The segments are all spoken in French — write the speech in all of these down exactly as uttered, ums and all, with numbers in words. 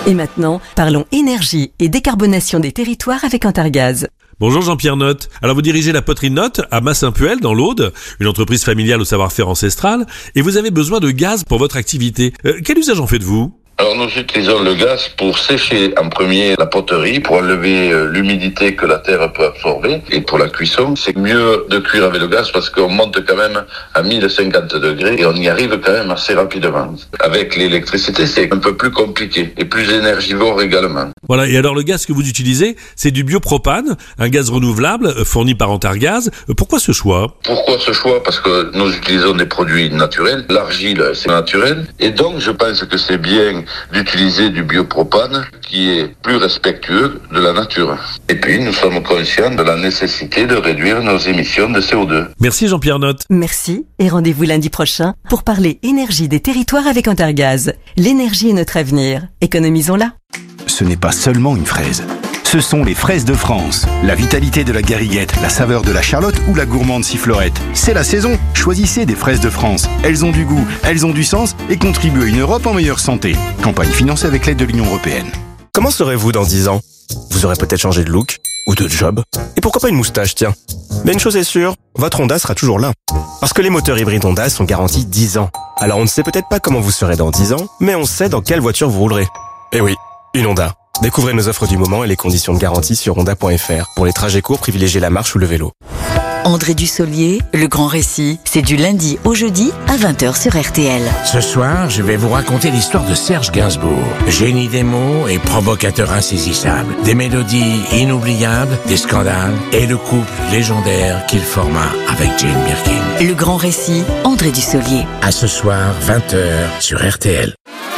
Et maintenant, parlons énergie et décarbonation des territoires avec Antargaz. Bonjour Jean-Pierre Notte. Alors vous dirigez la poterie Notte à Massimpuel dans l'Aude, une entreprise familiale au savoir-faire ancestral, et vous avez besoin de gaz pour votre activité. Euh, quel usage en faites-vous ? Alors nous utilisons le gaz pour sécher en premier la poterie, pour enlever euh, l'humidité que la terre peut absorber. Et pour la cuisson, c'est mieux de cuire avec le gaz parce qu'on monte quand même à mille cinquante degrés et on y arrive quand même assez rapidement. Avec l'électricité, c'est un peu plus compliqué et plus énergivore également. Voilà, et alors le gaz que vous utilisez, c'est du biopropane, un gaz renouvelable fourni par Antargaz. Pourquoi ce choix ? Pourquoi ce choix ? Parce que nous utilisons des produits naturels. L'argile, c'est naturel. Et donc, je pense que c'est bien d'utiliser du biopropane qui est plus respectueux de la nature. Et puis, nous sommes conscients de la nécessité de réduire nos émissions de C O deux. Merci Jean-Pierre Notte. Merci et rendez-vous lundi prochain pour parler énergie des territoires avec Antargaz. L'énergie est notre avenir. Économisons-la. Ce n'est pas seulement une fraise. Ce sont les fraises de France. La vitalité de la gariguette, la saveur de la charlotte ou la gourmande sifflorette. C'est la saison. Choisissez des fraises de France. Elles ont du goût, elles ont du sens et contribuent à une Europe en meilleure santé. Campagne financée avec l'aide de l'Union européenne. Comment serez-vous dans dix ans ? Vous aurez peut-être changé de look ou de job. Et pourquoi pas une moustache, tiens. Mais une chose est sûre, votre Honda sera toujours là. Parce que les moteurs hybrides Honda sont garantis dix ans. Alors on ne sait peut-être pas comment vous serez dans dix ans, mais on sait dans quelle voiture vous roulerez. Eh oui, une Honda. Découvrez nos offres du moment et les conditions de garantie sur honda point f r. Pour les trajets courts, privilégiez la marche ou le vélo. André Dussolier, Le Grand Récit, c'est du lundi au jeudi à vingt heures sur R T L. Ce soir, je vais vous raconter l'histoire de Serge Gainsbourg. Génie des mots et provocateur insaisissable. Des mélodies inoubliables, des scandales et le couple légendaire qu'il forma avec Jane Birkin. Le Grand Récit, André Dussolier. À ce soir, vingt heures sur R T L.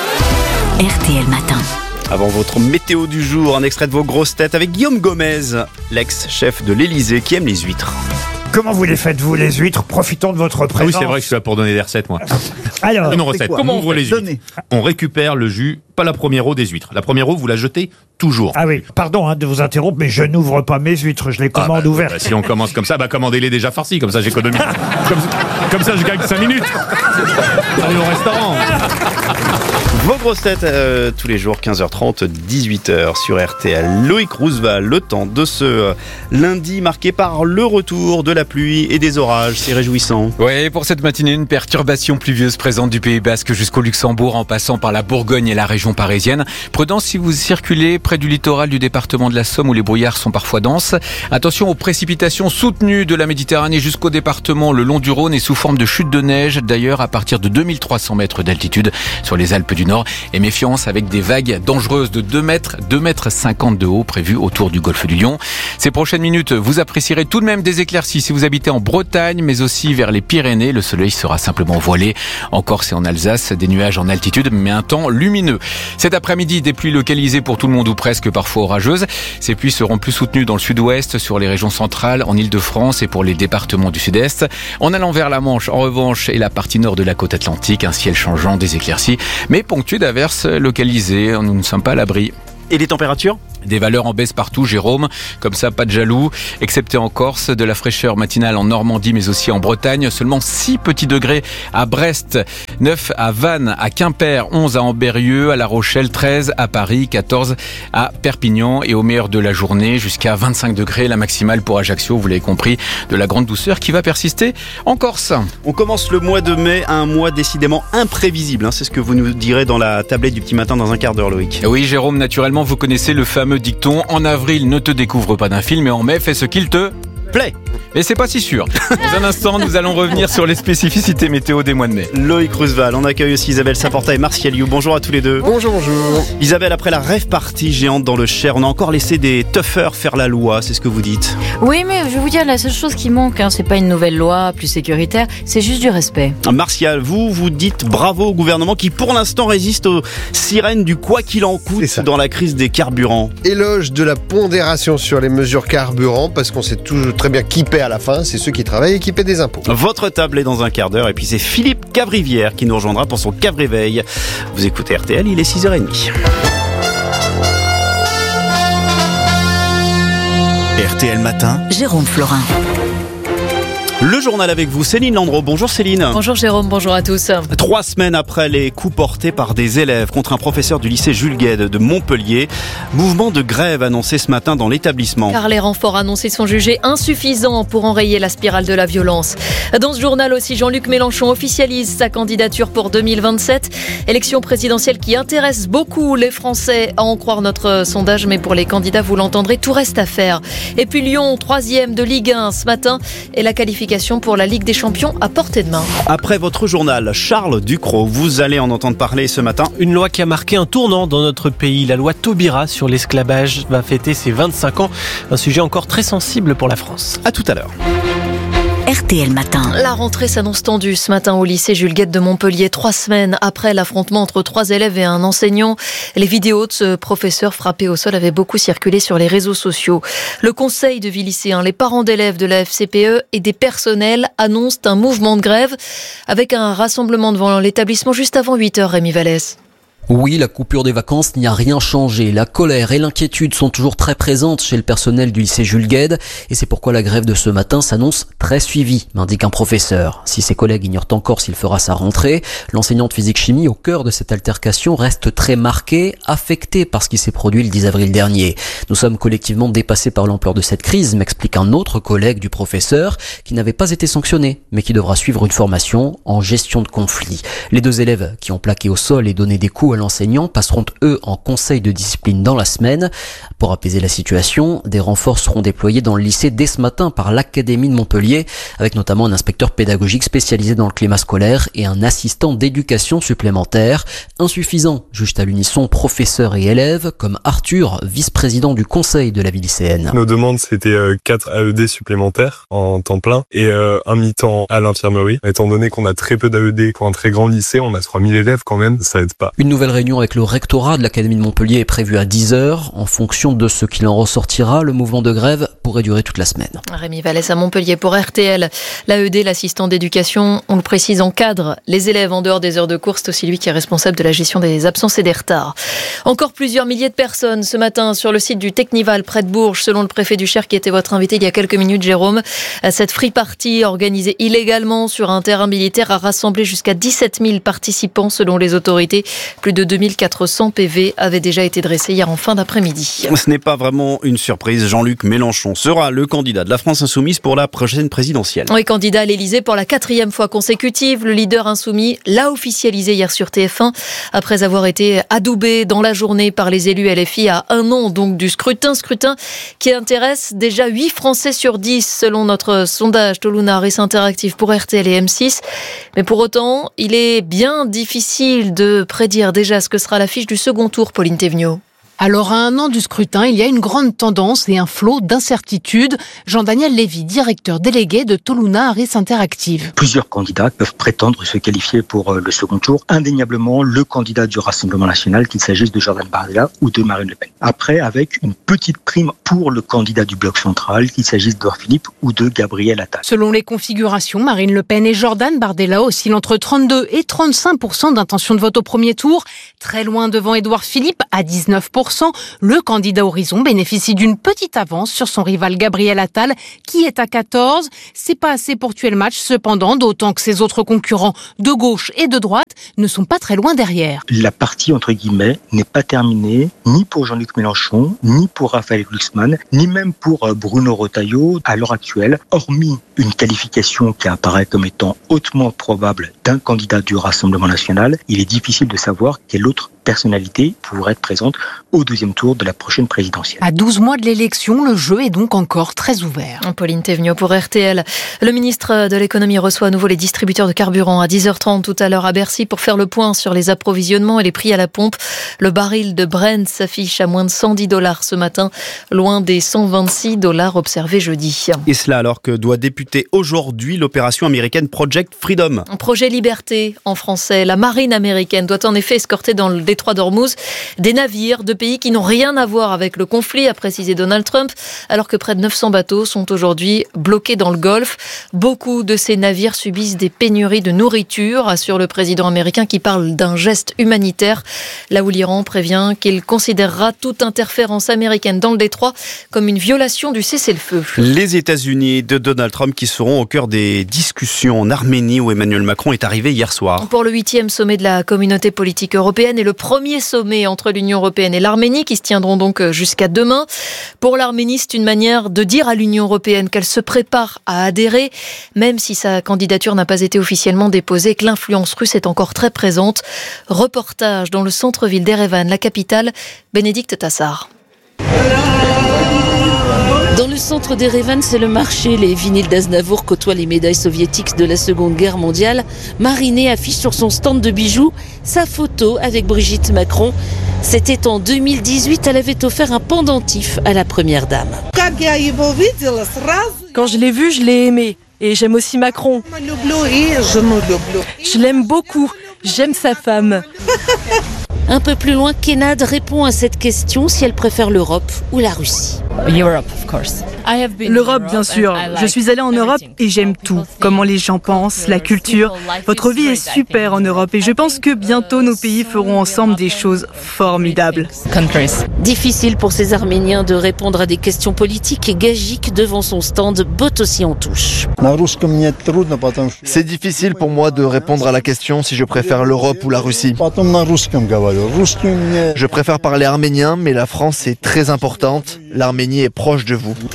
R T L Matin. Avant votre météo du jour, un extrait de vos grosses têtes avec Guillaume Gomez, l'ex-chef de l'Élysée qui aime les huîtres. Comment vous les faites, vous, les huîtres ? Profitons de votre présence. Ah oui, c'est vrai que je suis là pour donner des recettes, moi. Alors, une recette. Comment on ouvre les huîtres ? On récupère le jus, pas la première eau des huîtres. La première eau, vous la jetez toujours. Ah oui, pardon hein, de vous interrompre, mais je n'ouvre pas mes huîtres, je les commande ah bah, ouvertes. Bah, si on commence comme ça, bah commandez-les déjà farcies, comme ça j'économise. comme, comme ça je gagne cinq minutes. Allez au restaurant. Vos grosses têtes euh, tous les jours, quinze heures trente, dix-huit heures sur R T L. Loïc Roosevelt, le temps de ce euh, lundi marqué par le retour de la pluie et des orages. C'est réjouissant. Oui, pour cette matinée, une perturbation pluvieuse présente du Pays Basque jusqu'au Luxembourg en passant par la Bourgogne et la région parisienne. Prudence si vous circulez près du littoral du département de la Somme où les brouillards sont parfois denses. Attention aux précipitations soutenues de la Méditerranée jusqu'au département le long du Rhône et sous forme de chute de neige. D'ailleurs, à partir de deux mille trois cents mètres d'altitude sur les Alpes du Nord. Et méfiance avec des vagues dangereuses de deux mètres, deux mètres cinquante de haut prévues autour du golfe du Lion. Ces prochaines minutes, vous apprécierez tout de même des éclaircies si vous habitez en Bretagne, mais aussi vers les Pyrénées. Le soleil sera simplement voilé. En Corse et en Alsace, des nuages en altitude, mais un temps lumineux. Cet après-midi, des pluies localisées pour tout le monde ou presque, parfois orageuses. Ces pluies seront plus soutenues dans le sud-ouest, sur les régions centrales, en Île-de-France et pour les départements du sud-est. En allant vers la Manche, en revanche, et la partie nord de la côte atlantique, un ciel changeant, des éclaircies, mais ponctuées d'averses localisées. Nous ne sommes pas à l'abri. Et les températures ? Des valeurs en baisse partout, Jérôme. Comme ça, pas de jaloux. Excepté en Corse, de la fraîcheur matinale en Normandie, mais aussi en Bretagne. Seulement six petits degrés à Brest, neuf à Vannes, à Quimper, onze à Ambérieu, à La Rochelle, treize à Paris, quatorze à Perpignan. Et au meilleur de la journée, jusqu'à vingt-cinq degrés, la maximale pour Ajaccio, vous l'avez compris, de la grande douceur qui va persister en Corse. On commence le mois de mai, un mois décidément imprévisible. Hein. C'est ce que vous nous direz dans la tablette du petit matin dans un quart d'heure, Loïc. Oui, Jérôme, naturellement, vous connaissez le fameux dicton « En avril, ne te découvre pas d'un film, et en mai, fais ce qu'il te plaît ». Mais c'est pas si sûr. Dans un instant, nous allons revenir sur les spécificités météo des mois de mai. Loïc Roosevelt, on accueille aussi Isabelle Saporta et Martial You. Bonjour à tous les deux. Bonjour, bonjour. Isabelle, après la rave party géante dans le Cher, on a encore laissé des toughers faire la loi, c'est ce que vous dites. Oui, mais je vais vous dire, la seule chose qui manque, hein, c'est pas une nouvelle loi plus sécuritaire, c'est juste du respect. Martial, vous, vous dites bravo au gouvernement qui pour l'instant résiste aux sirènes du quoi qu'il en coûte dans la crise des carburants. Éloge de la pondération sur les mesures carburant, parce qu'on sait toujours très bien qui paie à la fin, c'est ceux qui travaillent et qui paient des impôts. Votre table est dans un quart d'heure et puis c'est Philippe Cavrivière qui nous rejoindra pour son Cave-Réveil. Vous écoutez R T L, il est six heures trente. R T L Matin, Jérôme Florin. Le journal avec vous, Céline Landreau. Bonjour Céline. Bonjour Jérôme, bonjour à tous. Trois semaines après les coups portés par des élèves contre un professeur du lycée Jules Guesde de Montpellier, mouvement de grève annoncé ce matin dans l'établissement. Car les renforts annoncés sont jugés insuffisants pour enrayer la spirale de la violence. Dans ce journal aussi, Jean-Luc Mélenchon officialise sa candidature pour deux mille vingt-sept. Élection présidentielle qui intéresse beaucoup les Français, à en croire notre sondage. Mais pour les candidats, vous l'entendrez, tout reste à faire. Et puis Lyon, troisième de Ligue un ce matin. Et la qualification pour la Ligue des Champions à portée de main. Après votre journal, Charles Ducrot, vous allez en entendre parler ce matin. Une loi qui a marqué un tournant dans notre pays. La loi Taubira sur l'esclavage va fêter ses vingt-cinq ans. Un sujet encore très sensible pour la France. À tout à l'heure. R T L Matin. La rentrée s'annonce tendue ce matin au lycée Jules Guesde de Montpellier. Trois semaines après l'affrontement entre trois élèves et un enseignant, les vidéos de ce professeur frappé au sol avaient beaucoup circulé sur les réseaux sociaux. Le conseil de vie lycéen, les parents d'élèves de la F C P E et des personnels annoncent un mouvement de grève avec un rassemblement devant l'établissement juste avant huit heures, Rémi Vallès. Oui, la coupure des vacances n'y a rien changé. La colère et l'inquiétude sont toujours très présentes chez le personnel du lycée Jules Guesde et c'est pourquoi la grève de ce matin s'annonce très suivie, m'indique un professeur. Si ses collègues ignorent encore s'il fera sa rentrée, l'enseignant de physique-chimie au cœur de cette altercation reste très marqué, affecté par ce qui s'est produit le dix avril dernier. Nous sommes collectivement dépassés par l'ampleur de cette crise, m'explique un autre collègue du professeur qui n'avait pas été sanctionné, mais qui devra suivre une formation en gestion de conflit. Les deux élèves qui ont plaqué au sol et donné des coups à l'enseignant passeront eux en conseil de discipline dans la semaine. Pour apaiser la situation, des renforts seront déployés dans le lycée dès ce matin par l'Académie de Montpellier, avec notamment un inspecteur pédagogique spécialisé dans le climat scolaire et un assistant d'éducation supplémentaire. Insuffisant, jugent à l'unisson professeurs et élèves, comme Arthur, vice-président du conseil de la vie lycéenne. Nos demandes, c'était quatre A E D supplémentaires en temps plein et euh, un mi-temps à l'infirmerie. Étant donné qu'on a très peu d'A E D pour un très grand lycée, on a trois mille élèves quand même, ça aide pas. Une nouvelle réunion avec le rectorat de l'Académie de Montpellier est prévue à dix heures. En fonction de ce qu'il en ressortira, le mouvement de grève pourrait durer toute la semaine. Rémi Vallès à Montpellier pour R T L. L'A E D, l'assistant d'éducation, on le précise, encadre les élèves en dehors des heures de cours. C'est aussi lui qui est responsable de la gestion des absences et des retards. Encore plusieurs milliers de personnes ce matin sur le site du Technival près de Bourges, selon le préfet du Cher qui était votre invité il y a quelques minutes, Jérôme. Cette free party organisée illégalement sur un terrain militaire a rassemblé jusqu'à dix-sept mille participants selon les autorités. Plus de deux mille quatre cents P V avaient déjà été dressés hier en fin d'après-midi. Ce n'est pas vraiment une surprise. Jean-Luc Mélenchon sera le candidat de la France insoumise pour la prochaine présidentielle. Oui, candidat à l'Élysée pour la quatrième fois consécutive. Le leader insoumis l'a officialisé hier sur T F un après avoir été adoubé dans la journée par les élus L F I à un an donc du scrutin. Scrutin qui intéresse déjà huit Français sur dix selon notre sondage Toluna Harris Interactive pour R T L et M six. Mais pour autant, il est bien difficile de prédire déjà ce que sera l'affiche du second tour, Pauline Thévenot. Alors, à un an du scrutin, il y a une grande tendance et un flot d'incertitudes. Jean-Daniel Lévy, directeur délégué de Toluna Harris Interactive. Plusieurs candidats peuvent prétendre se qualifier pour le second tour. Indéniablement, le candidat du Rassemblement national, qu'il s'agisse de Jordan Bardella ou de Marine Le Pen. Après, avec une petite prime pour le candidat du Bloc central, qu'il s'agisse d'Edouard Philippe ou de Gabriel Attal. Selon les configurations, Marine Le Pen et Jordan Bardella oscillent entre trente-deux et trente-cinq pour cent d'intention de vote au premier tour. Très loin devant Edouard Philippe, à dix-neuf pour cent. Le candidat Horizon bénéficie d'une petite avance sur son rival Gabriel Attal, qui est à quatorze. C'est pas assez pour tuer le match, cependant, d'autant que ses autres concurrents de gauche et de droite ne sont pas très loin derrière. La partie, entre guillemets, n'est pas terminée, ni pour Jean-Luc Mélenchon, ni pour Raphaël Glucksmann, ni même pour Bruno Retailleau à l'heure actuelle, hormis une qualification qui apparaît comme étant hautement probable d'un candidat du Rassemblement national. Il est difficile de savoir quelle autre personnalité pourrait être présente au deuxième tour de la prochaine présidentielle. À douze mois de l'élection, le jeu est donc encore très ouvert. Pauline Thévenot pour R T L. Le ministre de l'économie reçoit à nouveau les distributeurs de carburant à dix heures trente tout à l'heure à Bercy pour faire le point sur les approvisionnements et les prix à la pompe. Le baril de Brent s'affiche à moins de cent dix dollars ce matin, loin des cent vingt-six dollars observés jeudi. Et cela alors que doit débuter aujourd'hui l'opération américaine Project Freedom. Un projet Liberté en français. La marine américaine doit en effet escorter dans le détroit d'Ormuz des navires de pays qui n'ont rien à voir avec le conflit, a précisé Donald Trump, alors que près de neuf cents bateaux sont aujourd'hui bloqués dans le Golfe. Beaucoup de ces navires subissent des pénuries de nourriture, assure le président américain qui parle d'un geste humanitaire, là où l'Iran prévient qu'il considérera toute interférence américaine dans le détroit comme une violation du cessez-le-feu. Les États-Unis de Donald Trump qui seront au cœur des discussions en Arménie où Emmanuel Macron est arrivé hier soir. Pour le huitième sommet de la communauté politique européenne et le premier sommet entre l'Union européenne et l'Arménie qui se tiendront donc jusqu'à demain. Pour l'Arménie, c'est une manière de dire à l'Union européenne qu'elle se prépare à adhérer, même si sa candidature n'a pas été officiellement déposée, que l'influence russe est encore très présente. Reportage dans le centre-ville d'Erevan, la capitale, Bénédicte Tassard. Dans le centre d'Erevan, c'est le marché. Les vinyles d'Aznavour côtoient les médailles soviétiques de la Seconde Guerre mondiale. Mariné affiche sur son stand de bijoux sa photo avec Brigitte Macron. C'était en deux mille dix-huit, elle avait offert un pendentif à la première dame. Quand je l'ai vu, je l'ai aimé. Et j'aime aussi Macron. Je l'aime beaucoup. J'aime sa femme. Un peu plus loin, Kenad répond à cette question si elle préfère l'Europe ou la Russie. L'Europe, bien sûr. Je suis allée en Europe et j'aime tout. Comment les gens pensent, la culture. Votre vie est super en Europe et je pense que bientôt nos pays feront ensemble des choses formidables. Difficile pour ces Arméniens de répondre à des questions politiques et Gagik devant son stand botte aussi en touche. C'est difficile pour moi de répondre à la question si je préfère l'Europe ou la Russie. Je préfère parler arménien, mais la France est très importante. L'Arménie est proche de vous.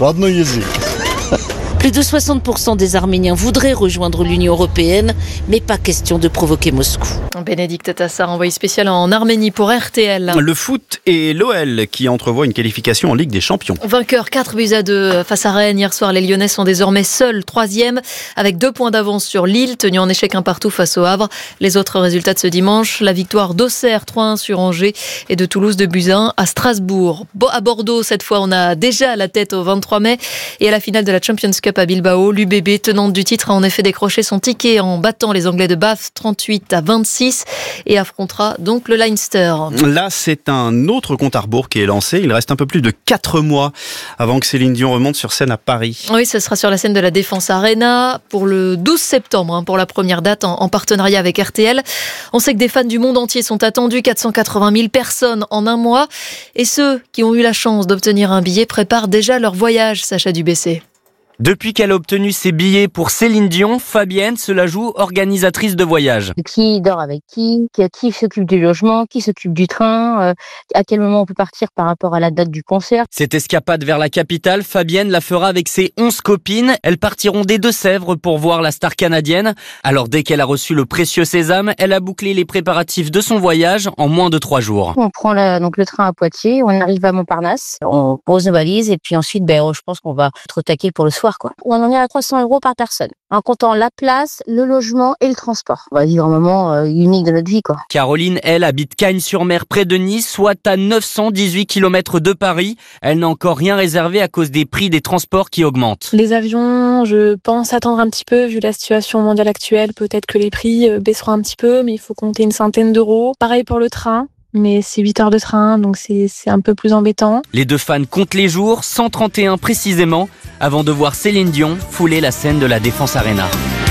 Plus de soixante pour cent des Arméniens voudraient rejoindre l'Union européenne, mais pas question de provoquer Moscou. Bénédicte Tassard, envoyé spécial en Arménie pour R T L. Le foot et l'O L qui entrevoient une qualification en Ligue des Champions. Vainqueur quatre buts à deux face à Rennes hier soir, les Lyonnais sont désormais seuls troisième avec deux points d'avance sur Lille, tenu en échec un partout face au Havre. Les autres résultats de ce dimanche, la victoire d'Auxerre trois un sur Angers et de Toulouse deux buts à un à Strasbourg. À Bordeaux, cette fois, on a déjà la tête au vingt-trois mai et à la finale de la Champions Cup à Bilbao, l'U B B, tenante du titre, a en effet décroché son ticket en battant les Anglais de Bath trente-huit à vingt-six et affrontera donc le Leinster. Là, c'est un autre compte à rebours qui est lancé. Il reste un peu plus de quatre mois avant que Céline Dion remonte sur scène à Paris. Oui, ce sera sur la scène de la Défense Arena pour le douze septembre, hein, pour la première date en, en partenariat avec R T L. On sait que des fans du monde entier sont attendus, quatre cent quatre-vingt mille personnes en un mois. Et ceux qui ont eu la chance d'obtenir un billet préparent déjà leur voyage, Sacha Dubessé. Depuis qu'elle a obtenu ses billets pour Céline Dion, Fabienne se la joue organisatrice de voyage. Qui dort avec qui, qui s'occupe du logement, qui s'occupe du train, euh, à quel moment on peut partir par rapport à la date du concert. Cette escapade vers la capitale, Fabienne la fera avec ses onze copines. Elles partiront des Deux-Sèvres pour voir la star canadienne. Alors dès qu'elle a reçu le précieux sésame, elle a bouclé les préparatifs de son voyage en moins de trois jours. On prend la, donc le train à Poitiers, on arrive à Montparnasse, on pose nos valises et puis ensuite ben, je pense qu'on va être au taquet pour le soir. Quoi. On en est à trois cents euros par personne, en comptant la place, le logement et le transport. On va vivre un moment euh, unique de notre vie, quoi. Caroline, elle, habite Cagnes-sur-Mer près de Nice, soit à neuf cent dix-huit kilomètres de Paris. Elle n'a encore rien réservé à cause des prix des transports qui augmentent. Les avions, je pense attendre un petit peu, vu la situation mondiale actuelle. Peut-être que les prix baisseront un petit peu, mais il faut compter une centaine d'euros. Pareil pour le train. Mais c'est huit heures de train, donc c'est, c'est un peu plus embêtant. Les deux fans comptent les jours, cent trente et un précisément, avant de voir Céline Dion fouler la scène de la Défense Arena.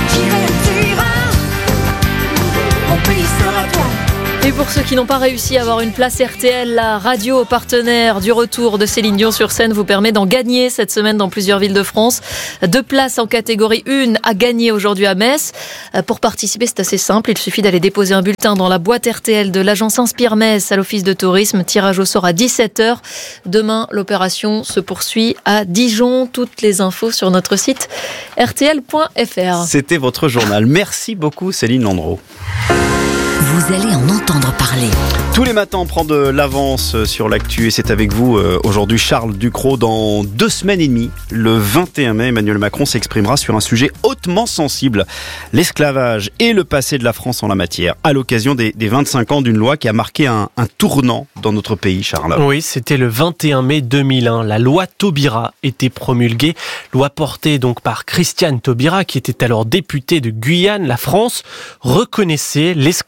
Et pour ceux qui n'ont pas réussi à avoir une place R T L, la radio partenaire du retour de Céline Dion sur scène vous permet d'en gagner cette semaine dans plusieurs villes de France. Deux places en catégorie un à gagner aujourd'hui à Metz. Pour participer, c'est assez simple. Il suffit d'aller déposer un bulletin dans la boîte R T L de l'agence Inspire Metz à l'office de tourisme. Tirage au sort à dix-sept heures. Demain, l'opération se poursuit à Dijon. Toutes les infos sur notre site r t l point f r. C'était votre journal. Merci beaucoup Céline Landreau. Vous allez en entendre parler. Tous les matins, on prend de l'avance sur l'actu et c'est avec vous euh, aujourd'hui Charles Ducrot. Dans deux semaines et demie, le vingt et un mai, Emmanuel Macron s'exprimera sur un sujet hautement sensible, l'esclavage et le passé de la France en la matière, à l'occasion des, des vingt-cinq ans d'une loi qui a marqué un, un tournant dans notre pays, Charles. Oui, c'était le vingt et un mai deux mille un. La loi Taubira était promulguée, loi portée donc par Christiane Taubira, qui était alors députée de Guyane. La France reconnaissait l'esclavage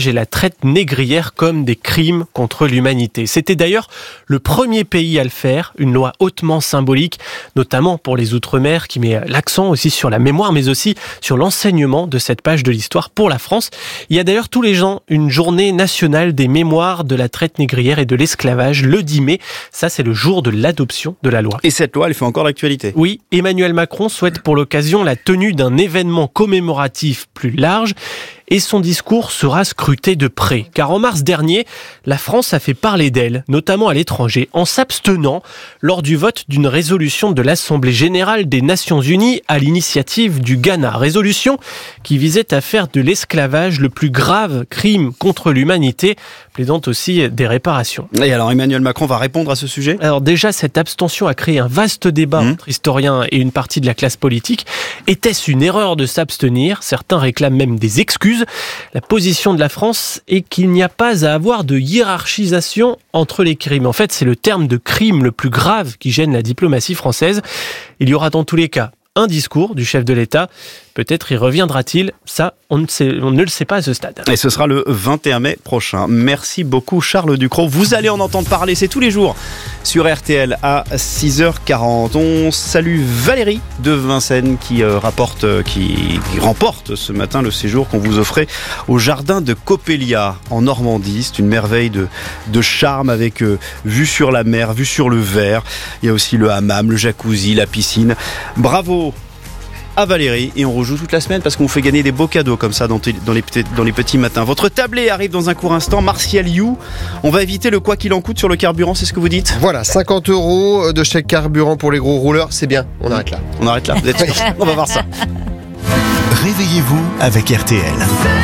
l'esclavage et la traite négrière comme des crimes contre l'humanité. C'était d'ailleurs le premier pays à le faire, une loi hautement symbolique, notamment pour les Outre-mer, qui met l'accent aussi sur la mémoire, mais aussi sur l'enseignement de cette page de l'histoire pour la France. Il y a d'ailleurs tous les ans une journée nationale des mémoires de la traite négrière et de l'esclavage, le dix mai. Ça, c'est le jour de l'adoption de la loi. Et cette loi, elle fait encore l'actualité. Oui, Emmanuel Macron souhaite pour l'occasion la tenue d'un événement commémoratif plus large. Et son discours sera scruté de près. Car en mars dernier, la France a fait parler d'elle, notamment à l'étranger, en s'abstenant lors du vote d'une résolution de l'Assemblée générale des Nations Unies à l'initiative du Ghana. Résolution qui visait à faire de l'esclavage le plus grave crime contre l'humanité, plaidant aussi des réparations. Et alors Emmanuel Macron va répondre à ce sujet ? Alors déjà, cette abstention a créé un vaste débat mmh. entre historiens et une partie de la classe politique. Était-ce une erreur de s'abstenir ? Certains réclament même des excuses. La position de la France est qu'il n'y a pas à avoir de hiérarchisation entre les crimes. En fait, c'est le terme de crime le plus grave qui gêne la diplomatie française. Il y aura dans tous les cas un discours du chef de l'État. Peut-être y reviendra-t-il. Ça, on ne, sait, on ne le sait pas à ce stade. Et ce sera le vingt et un mai prochain. Merci beaucoup Charles Ducrot. Vous allez en entendre parler, c'est tous les jours sur R T L à six heures quarante. On salue Valérie de Vincennes qui, euh, rapporte, euh, qui, qui remporte ce matin le séjour qu'on vous offrait au jardin de Coppelia en Normandie. C'est une merveille de, de charme avec euh, vue sur la mer, vue sur le verre. Il y a aussi le hammam, le jacuzzi, la piscine. Bravo à Valérie, et on rejoue toute la semaine parce qu'on vous fait gagner des beaux cadeaux comme ça dans, t- dans, les, petits, dans les petits matins. Votre tablé arrive dans un court instant. Martial You, on va éviter le quoi qu'il en coûte sur le carburant, c'est ce que vous dites ? Voilà, cinquante euros de chèque carburant pour les gros rouleurs, c'est bien, on arrête là. On arrête là, vous êtes sûr ? On va voir ça. Réveillez-vous avec R T L.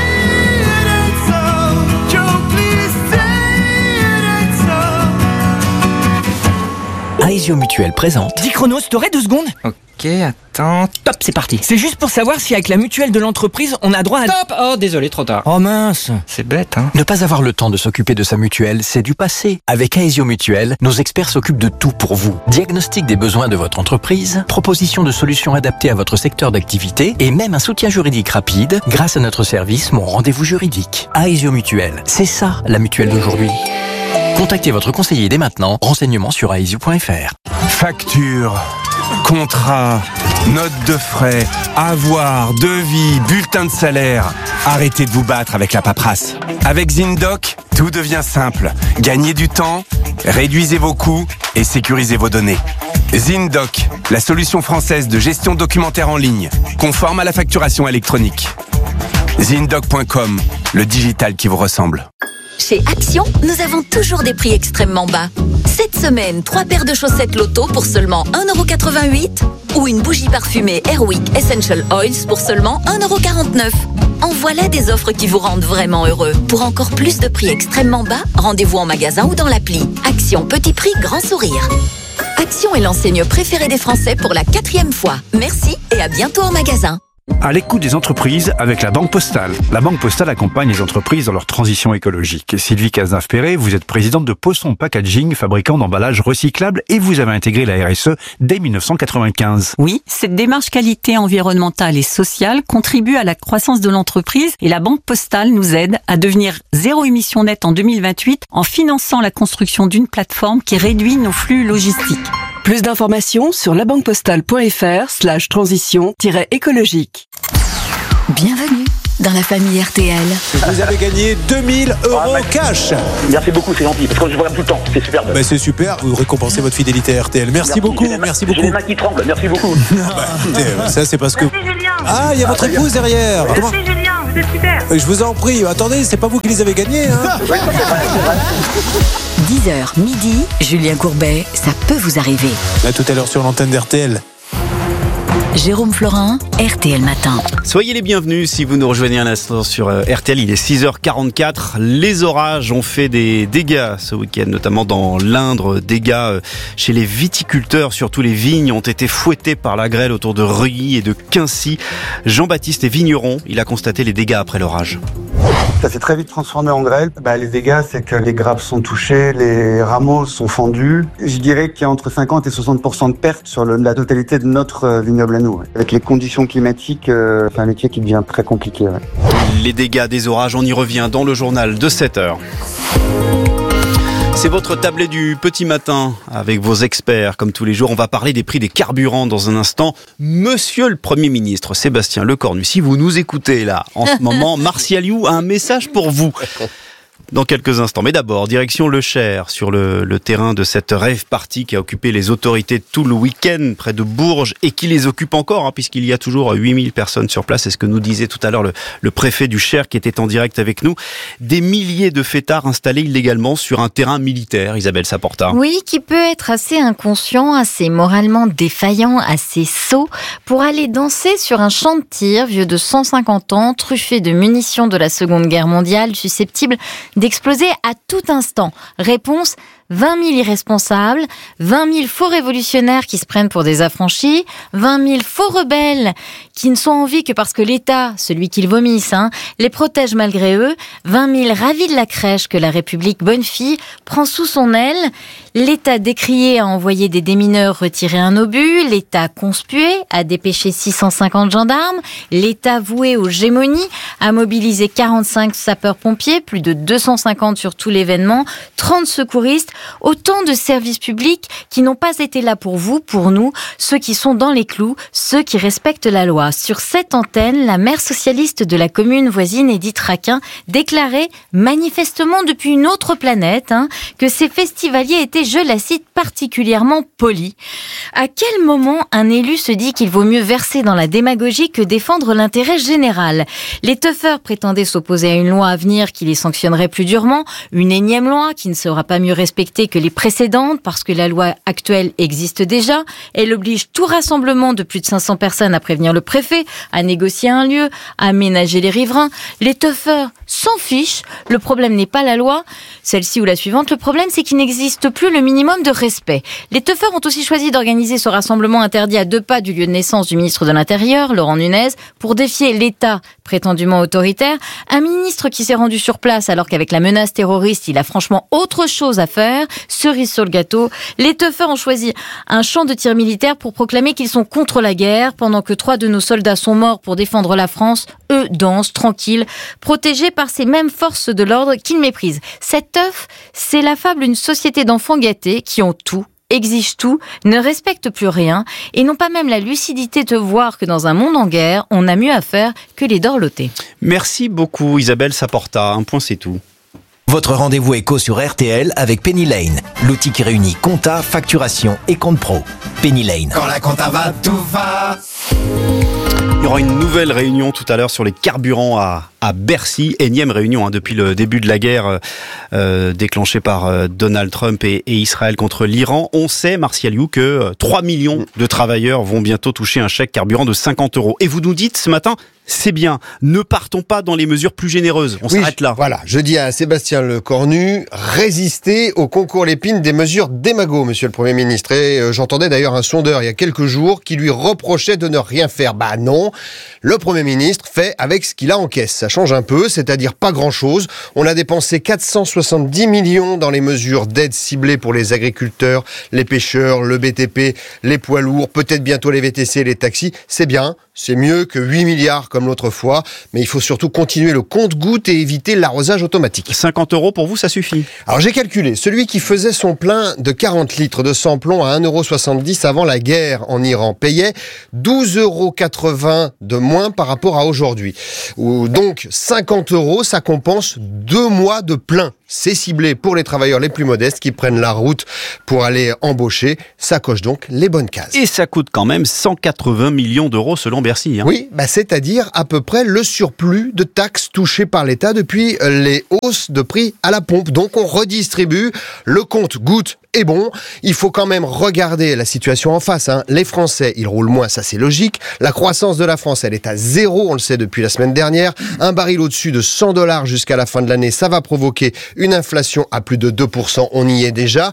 Aesio Mutuelle présente. dix chronos, t'aurais deux secondes ? Ok, attends. Top, c'est parti. C'est juste pour savoir si avec la mutuelle de l'entreprise, on a droit à... Stop! Oh, désolé, trop tard. Oh mince. C'est bête, hein. Ne pas avoir le temps de s'occuper de sa mutuelle, c'est du passé. Avec Aesio Mutuelle, nos experts s'occupent de tout pour vous. Diagnostic des besoins de votre entreprise, proposition de solutions adaptées à votre secteur d'activité et même un soutien juridique rapide grâce à notre service Mon Rendez-vous Juridique. Aesio Mutuelle, c'est ça la mutuelle d'aujourd'hui. Contactez votre conseiller dès maintenant. Renseignements sur aesio point f r. Facture, contrat, note de frais, avoir, devis, bulletin de salaire. Arrêtez de vous battre avec la paperasse. Avec Zindoc, tout devient simple. Gagnez du temps, réduisez vos coûts et sécurisez vos données. Zindoc, la solution française de gestion documentaire en ligne, conforme à la facturation électronique. Zindoc point com, le digital qui vous ressemble. Chez Action, nous avons toujours des prix extrêmement bas. Cette semaine, trois paires de chaussettes Lotto pour seulement un euro quatre-vingt-huit ou une bougie parfumée Airwick Essential Oils pour seulement un euro quarante-neuf. En voilà des offres qui vous rendent vraiment heureux. Pour encore plus de prix extrêmement bas, rendez-vous en magasin ou dans l'appli. Action, petit prix, grand sourire. Action est l'enseigne préférée des Français pour la quatrième fois. Merci et à bientôt en magasin. À l'écoute des entreprises avec la Banque Postale. La Banque Postale accompagne les entreprises dans leur transition écologique. Sylvie Cazenave-Perret, vous êtes présidente de Posson Packaging, fabricant d'emballages recyclables, et vous avez intégré la R S E dès mille neuf cent quatre-vingt-quinze. Oui, cette démarche qualité environnementale et sociale contribue à la croissance de l'entreprise et la Banque Postale nous aide à devenir zéro émission nette en deux mille vingt-huit en finançant la construction d'une plateforme qui réduit nos flux logistiques. Plus d'informations sur labanquepostale.fr slash transition écologique. Bienvenue dans la famille R T L. Vous avez gagné deux mille euros cash. Merci beaucoup, c'est gentil, parce que je vous regarde tout le temps, c'est superbe. Bah c'est super, vous récompensez votre fidélité à R T L. Merci, merci beaucoup, mains, merci beaucoup. J'ai les mains qui tremblent, merci beaucoup. bah, écoutez, ça c'est parce que... Merci Julien. Ah, il y a votre épouse derrière. Merci Comment... Julien, vous êtes super. Je vous en prie, attendez, c'est pas vous qui les avez gagnés. Hein. dix heures midi, Julien Courbet, ça peut vous arriver. À tout à l'heure sur l'antenne d'R T L. Jérôme Florin, R T L Matin. Soyez les bienvenus si vous nous rejoignez un instant sur R T L, il est six heures quarante-quatre. Les orages ont fait des dégâts ce week-end, notamment dans l'Indre. Dégâts chez les viticulteurs, surtout les vignes ont été fouettées par la grêle autour de Reuilly et de Quincy. Jean-Baptiste est vigneron, il a constaté les dégâts après l'orage. Ça s'est très vite transformé en grêle. Bah, les dégâts, c'est que les grappes sont touchées, les rameaux sont fendus. Je dirais qu'il y a entre cinquante et soixante pour cent de pertes sur le, la totalité de notre euh, vignoble à nous. Ouais. Avec les conditions climatiques, euh, c'est un métier qui devient très compliqué. Ouais. Les dégâts des orages, on y revient dans le journal de sept heures. C'est votre tablé du petit matin avec vos experts. Comme tous les jours, on va parler des prix des carburants dans un instant. Monsieur le Premier ministre Sébastien Lecornu, si vous nous écoutez là en ce moment, Martial You a un message pour vous. Dans quelques instants. Mais d'abord, direction Le Cher, sur le, le terrain de cette rave party qui a occupé les autorités tout le week-end près de Bourges et qui les occupe encore, hein, puisqu'il y a toujours huit mille personnes sur place. C'est ce que nous disait tout à l'heure le, le préfet du Cher qui était en direct avec nous. Des milliers de fêtards installés illégalement sur un terrain militaire, Isabelle Saporta. Oui, qui peut être assez inconscient, assez moralement défaillant, assez sot, pour aller danser sur un champ de tir vieux de cent cinquante ans, truffé de munitions de la Seconde Guerre mondiale, susceptible d'exploser à tout instant. Réponse, vingt mille irresponsables, vingt mille faux révolutionnaires qui se prennent pour des affranchis, vingt mille faux rebelles qui ne sont en vie que parce que l'État, celui qu'ils vomissent, hein, les protège malgré eux, vingt mille ravis de la crèche que la République bonne fille prend sous son aile, l'État décrié a envoyé des démineurs retirer un obus, l'État conspué a dépêché six cent cinquante gendarmes, l'État voué aux gémonies a mobilisé quarante-cinq sapeurs-pompiers, plus de deux cent cinquante sur tout l'événement, trente secouristes, autant de services publics qui n'ont pas été là pour vous, pour nous, ceux qui sont dans les clous, ceux qui respectent la loi. Sur cette antenne, la maire socialiste de la commune voisine, Edith Raquin, déclarait manifestement depuis une autre planète hein, que ces festivaliers étaient, je la cite, particulièrement polis. À quel moment un élu se dit qu'il vaut mieux verser dans la démagogie que défendre l'intérêt général ? Les teufeurs prétendaient s'opposer à une loi à venir qui les sanctionnerait plus durement, une énième loi qui ne sera pas mieux respectée que les précédentes parce que la loi actuelle existe déjà. Elle oblige tout rassemblement de plus de cinq cents personnes à prévenir le préfet, à négocier un lieu, à aménager les riverains. Les teufeurs s'en fichent. Le problème n'est pas la loi, celle-ci ou la suivante. Le problème, c'est qu'il n'existe plus le minimum de respect. Les teufeurs ont aussi choisi d'organiser ce rassemblement interdit à deux pas du lieu de naissance du ministre de l'Intérieur, Laurent Nunez, pour défier l'État prétendument autoritaire. Un ministre qui s'est rendu sur place alors qu'avec la menace terroriste, il a franchement autre chose à faire. Cerise sur le gâteau, les teufeurs ont choisi un champ de tir militaire pour proclamer qu'ils sont contre la guerre, pendant que trois de nos soldats sont morts pour défendre la France. Eux dansent, tranquilles, protégés par ces mêmes forces de l'ordre qu'ils méprisent. Cette teuf, c'est la fable d'une société d'enfants gâtés qui ont tout, exigent tout, ne respectent plus rien et n'ont pas même la lucidité de voir que dans un monde en guerre, on a mieux à faire que les dorloter. Merci beaucoup Isabelle Saporta, un point c'est tout. Votre rendez-vous éco sur R T L avec Penny Lane, l'outil qui réunit compta, facturation et compte pro. Penny Lane. Quand la compta va, tout va. Il y aura une nouvelle réunion tout à l'heure sur les carburants à, à Bercy. Énième réunion hein, depuis le début de la guerre euh, déclenchée par euh, Donald Trump et, et Israël contre l'Iran. On sait, Martial You, que euh, trois millions de travailleurs vont bientôt toucher un chèque carburant de cinquante euros. Et vous nous dites ce matin, c'est bien, ne partons pas dans les mesures plus généreuses. On oui, s'arrête là. Voilà, je dis à Sébastien Lecornu, résistez au concours l'épine des mesures démago, monsieur le Premier ministre. Et euh, j'entendais d'ailleurs un sondeur il y a quelques jours qui lui reprochait de ne rien faire. Bah non, le Premier ministre fait avec ce qu'il a en caisse. Ça change un peu, c'est-à-dire pas grand-chose. On a dépensé quatre cent soixante-dix millions dans les mesures d'aide ciblées pour les agriculteurs, les pêcheurs, le B T P, les poids lourds, peut-être bientôt les V T C, les taxis. C'est bien, c'est mieux que huit milliards comme l'autre fois, mais il faut surtout continuer le compte-gouttes et éviter l'arrosage automatique. cinquante euros pour vous, ça suffit? Alors j'ai calculé, celui qui faisait son plein de quarante litres de sans-plomb à un euro soixante-dix avant la guerre en Iran payait douze euros quatre-vingts de moins par rapport à aujourd'hui. Donc cinquante euros, ça compense deux mois de plein. C'est ciblé pour les travailleurs les plus modestes qui prennent la route pour aller embaucher. Ça coche donc les bonnes cases. Et ça coûte quand même cent quatre-vingts millions d'euros selon Bercy. Hein. Oui, bah c'est-à-dire à peu près le surplus de taxes touchées par l'État depuis les hausses de prix à la pompe. Donc on redistribue, le compte goutte est bon. Il faut quand même regarder la situation en face. Hein. Les Français, ils roulent moins, ça c'est logique. La croissance de la France, elle est à zéro, on le sait depuis la semaine dernière. Un baril au-dessus de cent dollars jusqu'à la fin de l'année, ça va provoquer une inflation à plus de deux pour cent. On y est déjà.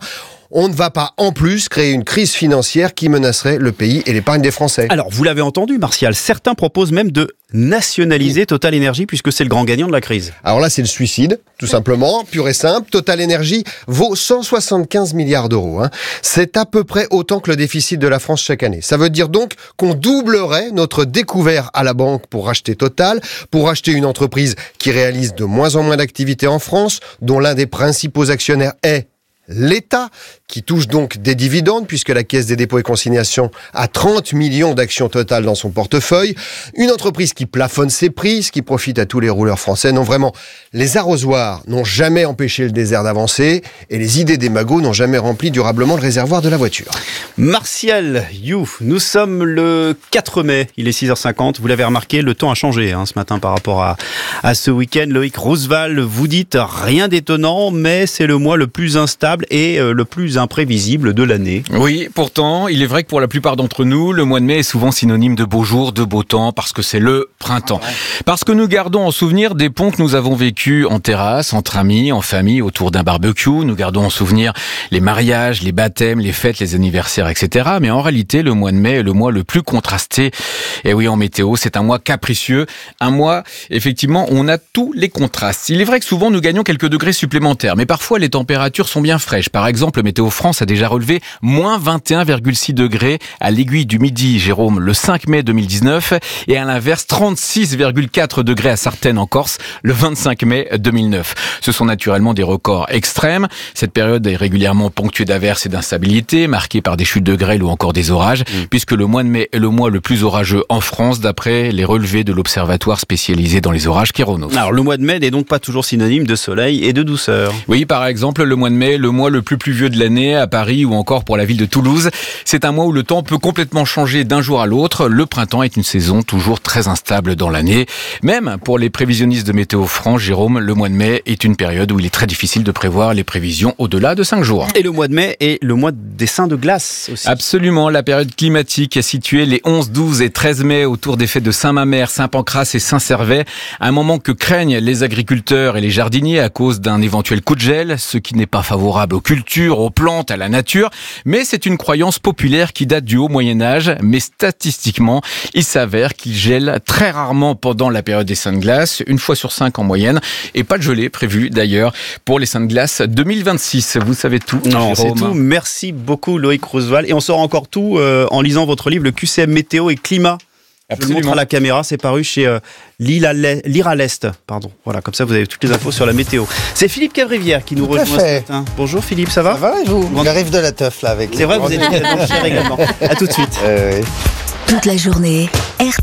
on ne va pas en plus créer une crise financière qui menacerait le pays et l'épargne des Français. Alors, vous l'avez entendu, Martial, certains proposent même de nationaliser Total Energy puisque c'est le grand gagnant de la crise. Alors là, c'est le suicide, tout simplement, pur et simple. Total Energy vaut cent soixante-quinze milliards d'euros. Hein. C'est à peu près autant que le déficit de la France chaque année. Ça veut dire donc qu'on doublerait notre découvert à la banque pour racheter Total, pour racheter une entreprise qui réalise de moins en moins d'activités en France, dont l'un des principaux actionnaires est l'État, qui touche donc des dividendes, puisque la Caisse des dépôts et consignations a trente millions d'actions Total dans son portefeuille. Une entreprise qui plafonne ses prix, ce qui profite à tous les rouleurs français. Non, vraiment, les arrosoirs n'ont jamais empêché le désert d'avancer, et les idées des magots n'ont jamais rempli durablement le réservoir de la voiture. Martial You, nous sommes le quatre mai, il est six heures cinquante. Vous l'avez remarqué, le temps a changé hein, ce matin par rapport à, à ce week-end. Loïc Roosevelt, vous dites rien d'étonnant, mais c'est le mois le plus instable et le plus imprévisible de l'année. Oui, pourtant, il est vrai que pour la plupart d'entre nous, le mois de mai est souvent synonyme de beaux jours, de beau temps, parce que c'est le printemps. Parce que nous gardons en souvenir des ponts que nous avons vécus en terrasse, entre amis, en famille, autour d'un barbecue. Nous gardons en souvenir les mariages, les baptêmes, les fêtes, les anniversaires, et cetera. Mais en réalité, le mois de mai est le mois le plus contrasté. Et oui, en météo, c'est un mois capricieux. Un mois, effectivement, où on a tous les contrastes. Il est vrai que souvent, nous gagnons quelques degrés supplémentaires. Mais parfois, les températures sont bien fraîches. Par exemple, Météo France a déjà relevé moins vingt et un virgule six degrés à l'Aiguille du Midi, Jérôme, le cinq mai deux mille dix-neuf, et à l'inverse, trente-six virgule quatre degrés à Sartène en Corse, le vingt-cinq mai deux mille neuf. Ce sont naturellement des records extrêmes. Cette période est régulièrement ponctuée d'averses et d'instabilité, marquée par des chutes de grêle ou encore des orages, mmh. puisque le mois de mai est le mois le plus orageux en France, d'après les relevés de l'Observatoire spécialisé dans les orages Kéronos. Alors, le mois de mai n'est donc pas toujours synonyme de soleil et de douceur. Oui, par exemple, le mois de mai, le mois le plus pluvieux de l'année à Paris ou encore pour la ville de Toulouse. C'est un mois où le temps peut complètement changer d'un jour à l'autre. Le printemps est une saison toujours très instable dans l'année. Même pour les prévisionnistes de Météo France, Jérôme, le mois de mai est une période où il est très difficile de prévoir les prévisions au-delà de cinq jours. Et le mois de mai est le mois des seins de glace aussi. Absolument, la période climatique est située les onze, douze et treize mai autour des fêtes de Saint-Mamère, Saint-Pancrace et Saint-Servais. Un moment que craignent les agriculteurs et les jardiniers à cause d'un éventuel coup de gel, ce qui n'est pas favorable aux cultures, aux plantes, à la nature. Mais c'est une croyance populaire qui date du haut Moyen-Âge. Mais statistiquement, il s'avère qu'il gèle très rarement pendant la période des seins de glace, une fois sur cinq en moyenne. Et pas de gelée prévue d'ailleurs pour les seins de glace deux mille vingt-six. Vous savez tout. Non, Jérôme. c'est tout. Merci beaucoup Loïc Roosevelt. Et on saura encore tout euh, en lisant votre livre, le Q C M Météo et Climat. Absolument. Je le montre à la caméra, c'est paru chez euh, Lire à l'Est. Pardon. Voilà, comme ça vous avez toutes les infos sur la météo. C'est Philippe Cavrivière qui nous Tout rejoint ce matin. Bonjour Philippe, ça va? Ça va et vous? On arrive de la teuf là avec. C'est vrai, vous êtes cher également. À tout de suite. Euh, oui. Toute la journée, R